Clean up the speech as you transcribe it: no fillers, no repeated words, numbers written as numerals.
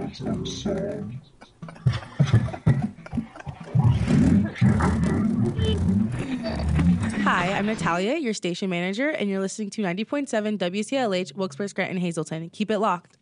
Hi, I'm Natalia, your station manager, and you're listening to 90.7 WCLH, Wilkes-Barre, Scranton, Hazleton. Keep it locked.